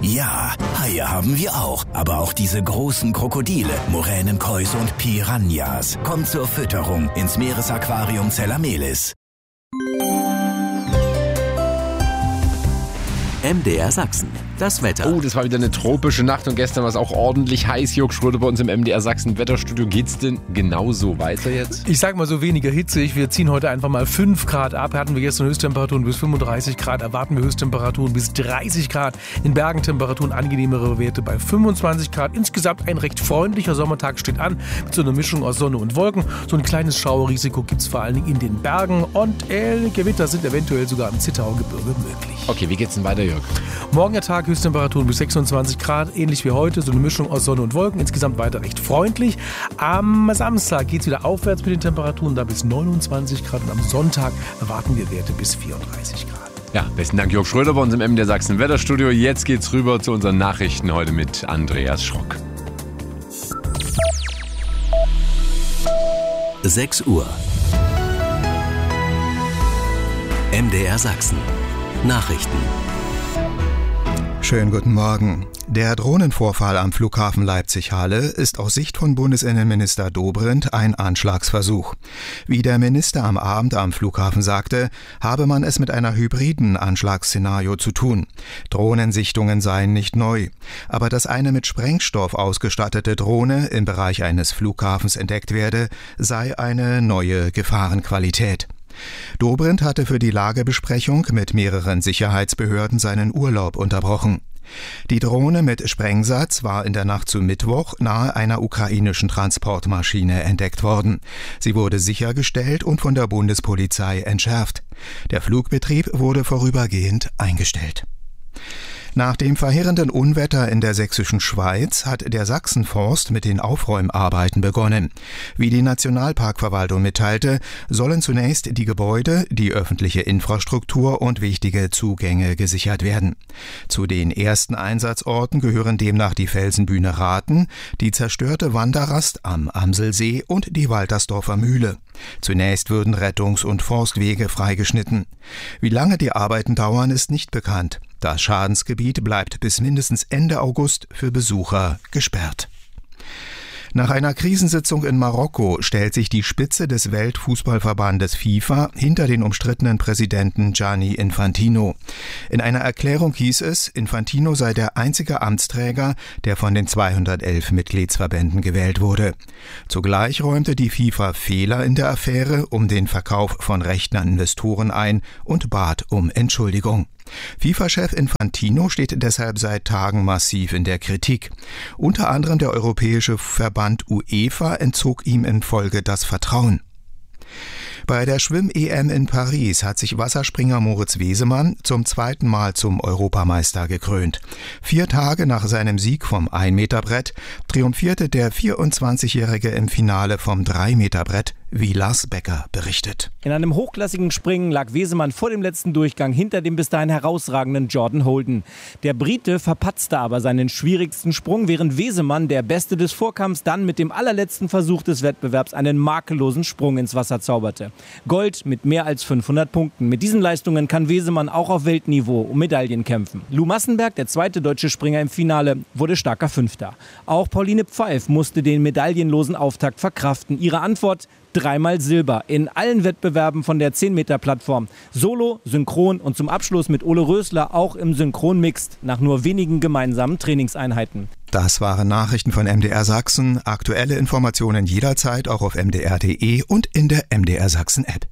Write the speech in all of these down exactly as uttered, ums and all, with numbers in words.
Ja, Haie haben wir auch, aber auch diese großen Krokodile, Moränenkois und Piranhas. Kommt zur Fütterung ins Meeresaquarium Zellamelis. M D R Sachsen, das Wetter. Oh, das war wieder eine tropische Nacht und gestern war es auch ordentlich heiß. Jörg Schröder bei uns im M D R Sachsen Wetterstudio. Geht's denn genauso weiter jetzt? Ich sag mal so weniger hitzig. Wir ziehen heute einfach mal fünf Grad ab. Hatten wir gestern Höchsttemperaturen bis fünfunddreißig Grad. Erwarten wir Höchsttemperaturen bis dreißig Grad. In Bergen Temperaturen angenehmere Werte bei fünfundzwanzig Grad. Insgesamt ein recht freundlicher Sommertag steht an. Mit so einer Mischung aus Sonne und Wolken. So ein kleines Schauerrisiko gibt's vor allen Dingen in den Bergen. Und äh, Gewitter sind eventuell sogar im Zittauer Gebirge möglich. Okay, wie geht's denn weiter, Jörg? Morgen der Tag, Höchsttemperaturen bis sechsundzwanzig Grad, ähnlich wie heute, so eine Mischung aus Sonne und Wolken, insgesamt weiter recht freundlich. Am Samstag geht es wieder aufwärts mit den Temperaturen, da bis neunundzwanzig Grad und am Sonntag erwarten wir Werte bis vierunddreißig Grad. Ja, besten Dank Jörg Schröder bei uns im M D R Sachsen Wetterstudio. Jetzt geht's rüber zu unseren Nachrichten heute mit Andreas Schrock. sechs Uhr. M D R Sachsen. Nachrichten. Schönen guten Morgen. Der Drohnenvorfall am Flughafen Leipzig-Halle ist aus Sicht von Bundesinnenminister Dobrindt ein Anschlagsversuch. Wie der Minister am Abend am Flughafen sagte, habe man es mit einer hybriden Anschlagsszenario zu tun. Drohnensichtungen seien nicht neu. Aber dass eine mit Sprengstoff ausgestattete Drohne im Bereich eines Flughafens entdeckt werde, sei eine neue Gefahrenqualität. Dobrindt hatte für die Lagebesprechung mit mehreren Sicherheitsbehörden seinen Urlaub unterbrochen. Die Drohne mit Sprengsatz war in der Nacht zu Mittwoch nahe einer ukrainischen Transportmaschine entdeckt worden. Sie wurde sichergestellt und von der Bundespolizei entschärft. Der Flugbetrieb wurde vorübergehend eingestellt. Nach dem verheerenden Unwetter in der sächsischen Schweiz hat der Sachsenforst mit den Aufräumarbeiten begonnen. Wie die Nationalparkverwaltung mitteilte, sollen zunächst die Gebäude, die öffentliche Infrastruktur und wichtige Zugänge gesichert werden. Zu den ersten Einsatzorten gehören demnach die Felsenbühne Rathen, die zerstörte Wanderrast am Amselsee und die Waltersdorfer Mühle. Zunächst würden Rettungs- und Forstwege freigeschnitten. Wie lange die Arbeiten dauern, ist nicht bekannt. Das Schadensgebiet bleibt bis mindestens Ende August für Besucher gesperrt. Nach einer Krisensitzung in Marokko stellt sich die Spitze des Weltfußballverbandes FIFA hinter den umstrittenen Präsidenten Gianni Infantino. In einer Erklärung hieß es, Infantino sei der einzige Amtsträger, der von den zweihundertelf Mitgliedsverbänden gewählt wurde. Zugleich räumte die FIFA Fehler in der Affäre um den Verkauf von Rechten an Investoren ein und bat um Entschuldigung. FIFA-Chef Infantino steht deshalb seit Tagen massiv in der Kritik. Unter anderem der europäische Verband UEFA entzog ihm in Folge das Vertrauen. Bei der Schwimm-E M in Paris hat sich Wasserspringer Moritz Wesemann zum zweiten Mal zum Europameister gekrönt. Vier Tage nach seinem Sieg vom ein-Meter-Brett triumphierte der vierundzwanzigjährige im Finale vom drei-Meter-Brett, wie Lars Becker berichtet. In einem hochklassigen Springen lag Wesemann vor dem letzten Durchgang hinter dem bis dahin herausragenden Jordan Holden. Der Brite verpatzte aber seinen schwierigsten Sprung, während Wesemann, der Beste des Vorkampfs, dann mit dem allerletzten Versuch des Wettbewerbs einen makellosen Sprung ins Wasser zauberte. Gold mit mehr als fünfhundert Punkten. Mit diesen Leistungen kann Wesemann auch auf Weltniveau um Medaillen kämpfen. Lou Massenberg, der zweite deutsche Springer im Finale, wurde starker Fünfter. Auch Pauline Pfeif musste den medaillenlosen Auftakt verkraften. Ihre Antwort: dreimal Silber in allen Wettbewerben von der zehn-Meter-Plattform. Solo, Synchron und zum Abschluss mit Ole Rösler auch im Synchron-Mixed nach nur wenigen gemeinsamen Trainingseinheiten. Das waren Nachrichten von M D R Sachsen. Aktuelle Informationen jederzeit auch auf m d r punkt d e und in der M D R Sachsen App.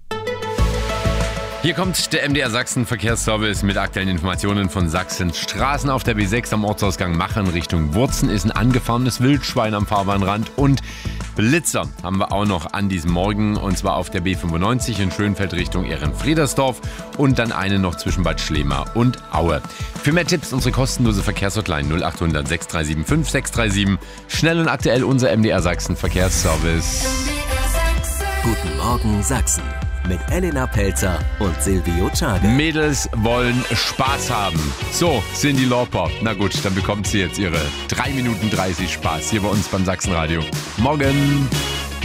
Hier kommt der M D R Sachsen Verkehrsservice mit aktuellen Informationen von Sachsens Straßen. Auf der B sechs am Ortsausgang Machen Richtung Wurzen ist ein angefahrenes Wildschwein am Fahrbahnrand und Blitzer haben wir auch noch an diesem Morgen, und zwar auf der B fünfundneunzig in Schönfeld Richtung Ehrenfriedersdorf und dann eine noch zwischen Bad Schlema und Aue. Für mehr Tipps unsere kostenlose Verkehrshotline null acht hundert sechs drei sieben fünf sechs drei sieben. Schnell und aktuell unser M D R Sachsen Verkehrsservice. Guten Morgen Sachsen mit Elena Pelzer und Silvio Czade. Mädels wollen Spaß haben. So, Cyndi Lauper. Na gut, dann bekommt sie jetzt ihre drei Minuten dreißig Spaß hier bei uns beim Sachsenradio. Morgen!